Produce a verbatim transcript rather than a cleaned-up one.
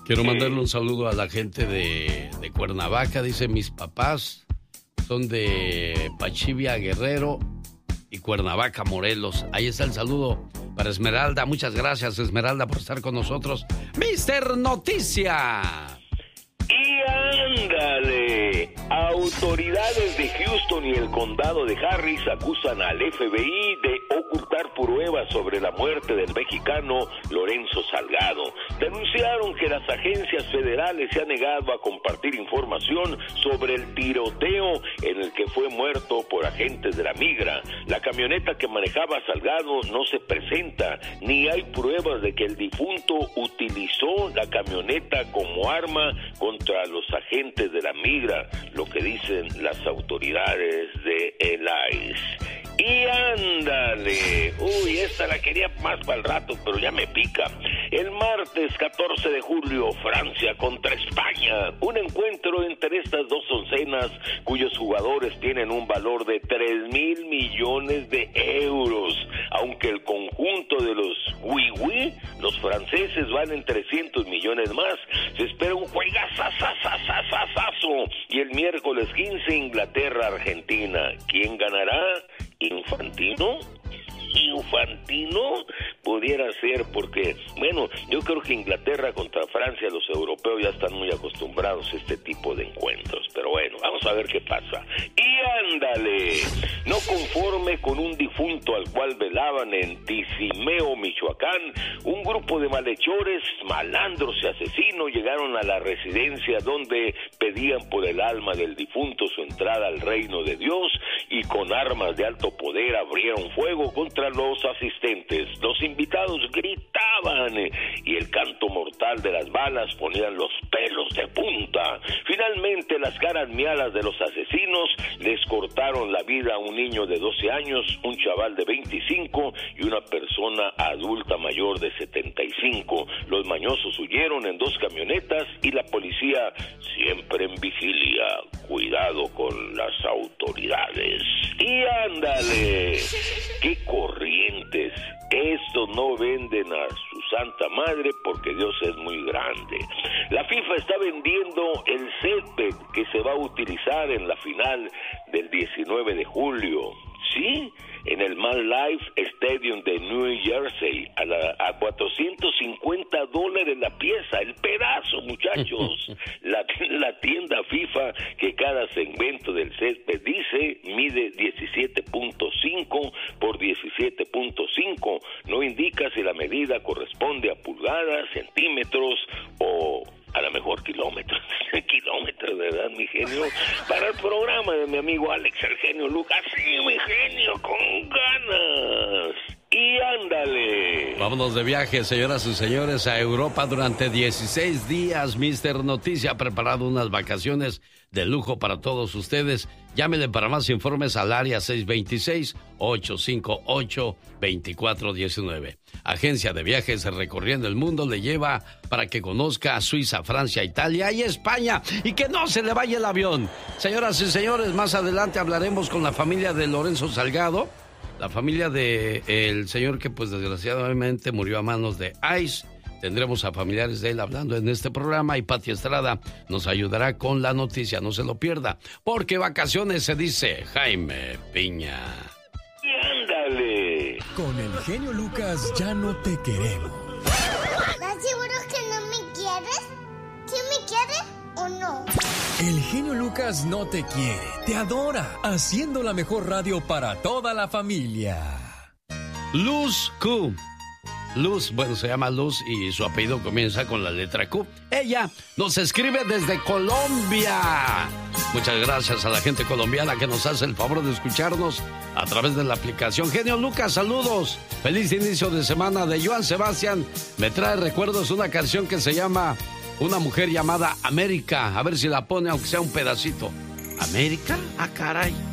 Quiero mandarle un saludo a la gente de, de Cuernavaca. Dice, mis papás son de Pachivia, Guerrero y Cuernavaca, Morelos. Ahí está el saludo para Esmeralda. Muchas gracias, Esmeralda, por estar con nosotros. mister Noticia. Y ándale, autoridades de Houston y el condado de Harris acusan al F B I de ocultar pruebas sobre la muerte del mexicano Lorenzo Salgado. Denunciaron que las agencias federales se han negado a compartir información sobre el tiroteo en el que fue muerto por agentes de la migra. La camioneta que manejaba Salgado no se presenta, ni hay pruebas de que el difunto utilizó la camioneta como arma contra los agentes de la migra, lo que dicen las autoridades de el I C E. Y ándale, uy, esta la quería más para el rato, pero ya me pica. El martes catorce de julio, Francia contra España, un encuentro entre estas dos oncenas cuyos jugadores tienen un valor de tres mil millones de euros, aunque el conjunto de los oui-oui, los franceses, valen trescientos millones más. Se espera un juegazazazazazazo y el miércoles quince, Inglaterra-Argentina. ¿Quién ganará? ¿Infantino? Infantino pudiera ser, porque, bueno, yo creo que Inglaterra contra Francia, los europeos ya están muy acostumbrados a este tipo de encuentros, pero bueno, vamos a ver qué pasa. Y ándale, no conforme con un difunto al cual velaban en Tizimeo, Michoacán, un grupo de malhechores, malandros y asesinos llegaron a la residencia donde pedían por el alma del difunto su entrada al reino de Dios y con armas de alto poder abrieron fuego contra los asistentes. Los invitados gritaban y el canto mortal de las balas ponían los pelos de punta. Finalmente, las caras miadas de los asesinos les cortaron la vida a un niño de doce años, un chaval de veinticinco y una persona adulta mayor de setenta y cinco. Los mañosos huyeron en dos camionetas y la policía siempre en vigilia. Cuidado con las autoridades. Y ándale, qué corrientes. Estos no venden a su santa madre porque Dios es muy grande. La FIFA está vendiendo el césped que se va a utilizar en la final del diecinueve de julio. Sí, en el MetLife Stadium de New Jersey, a, la, a cuatrocientos cincuenta dólares la pieza, el pedazo, muchachos. La, la tienda FIFA, que cada segmento del césped dice, mide diecisiete punto cinco por diecisiete punto cinco. No indica si la medida corresponde a pulgadas, centímetros o a lo mejor kilómetros. Kilómetros, ¿verdad, mi genio? Para el programa de mi amigo Alex, el genio Lucas. Sí, mi genio, con ganas. Y ándale. Vámonos de viaje, señoras y señores, a Europa durante dieciséis días. mister Noticia ha preparado unas vacaciones de lujo para todos ustedes. Llámenle para más informes al área seis dos seis, ocho cinco ocho, dos cuatro uno nueve. Agencia de Viajes Recorriendo el Mundo le lleva para que conozca a Suiza, Francia, Italia y España. Y que no se le vaya el avión. Señoras y señores, más adelante hablaremos con la familia de Lorenzo Salgado. La familia de el señor que pues desgraciadamente murió a manos de I C E. Tendremos a familiares de él hablando en este programa y Pati Estrada nos ayudará con la noticia. No se lo pierda, porque vacaciones se dice Jaime Piña. Y ándale. Con el genio Lucas ya no te queremos. ¿Estás seguro que no me quieres? ¿Sí me quieres o no? El genio Lucas no te quiere, te adora, haciendo la mejor radio para toda la familia. Luz Q. Luz, bueno, se llama Luz y su apellido comienza con la letra Q. Ella nos escribe desde Colombia. Muchas gracias a la gente colombiana que nos hace el favor de escucharnos a través de la aplicación. Genio Lucas, saludos. Feliz inicio de semana de Joan Sebastián. Me trae recuerdos una canción que se llama Una mujer llamada América. A ver si la pone, aunque sea un pedacito. ¿América? Ah, caray.